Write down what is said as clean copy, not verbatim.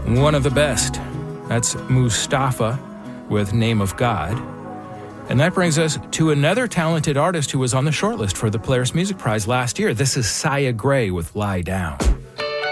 One of the best. That's Mustafa with Name of God. And that brings us to another talented artist who was on the shortlist for the Polaris Music Prize last year. This is Sia Gray with Lie Down.